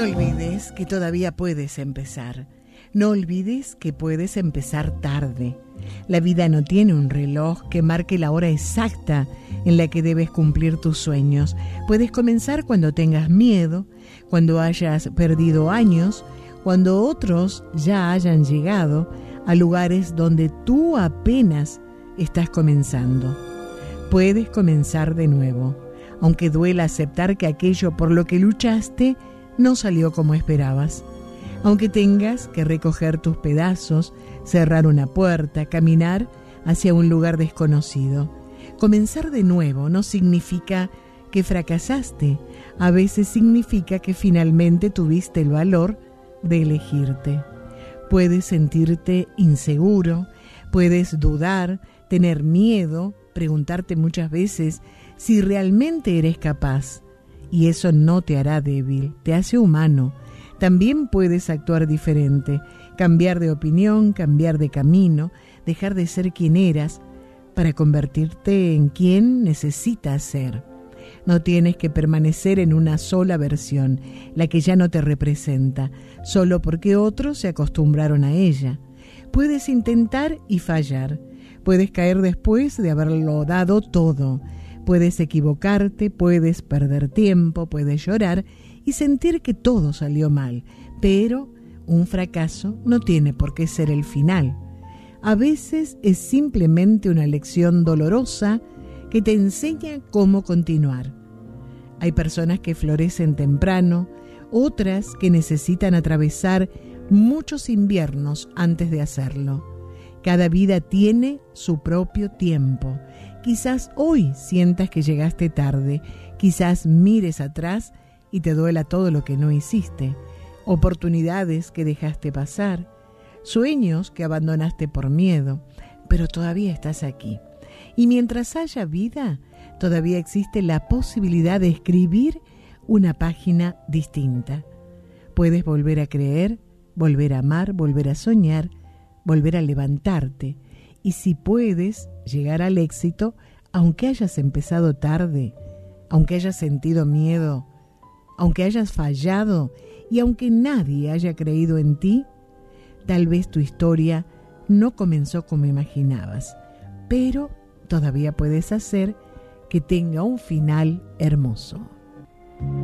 No olvides que todavía puedes empezar. No olvides que puedes empezar tarde. La vida no tiene un reloj que marque la hora exacta en la que debes cumplir tus sueños. Puedes comenzar cuando tengas miedo, cuando hayas perdido años, cuando otros ya hayan llegado a lugares donde tú apenas estás comenzando. Puedes comenzar de nuevo, aunque duela aceptar que aquello por lo que luchaste no salió como esperabas. Aunque tengas que recoger tus pedazos, cerrar una puerta, caminar hacia un lugar desconocido. Comenzar de nuevo no significa que fracasaste. A veces significa que finalmente tuviste el valor de elegirte. Puedes sentirte inseguro, puedes dudar, tener miedo, preguntarte muchas veces si realmente eres capaz. Y eso no te hará débil, te hace humano. También puedes actuar diferente, cambiar de opinión, cambiar de camino, dejar de ser quien eras para convertirte en quien necesitas ser. No tienes que permanecer en una sola versión, la que ya no te representa, solo porque otros se acostumbraron a ella. Puedes intentar y fallar. Puedes caer después de haberlo dado todo. Puedes equivocarte, puedes perder tiempo, puedes llorar y sentir que todo salió mal, pero un fracaso no tiene por qué ser el final. A veces es simplemente una lección dolorosa que te enseña cómo continuar. Hay personas que florecen temprano, otras que necesitan atravesar muchos inviernos antes de hacerlo. Cada vida tiene su propio tiempo. Quizás hoy sientas que llegaste tarde, quizás mires atrás y te duela todo lo que no hiciste, oportunidades que dejaste pasar, sueños que abandonaste por miedo, pero todavía estás aquí. Y mientras haya vida, todavía existe la posibilidad de escribir una página distinta. Puedes volver a creer, volver a amar, volver a soñar, volver a levantarte. Y si puedes llegar al éxito, aunque hayas empezado tarde, aunque hayas sentido miedo, aunque hayas fallado y aunque nadie haya creído en ti, tal vez tu historia no comenzó como imaginabas, pero todavía puedes hacer que tenga un final hermoso.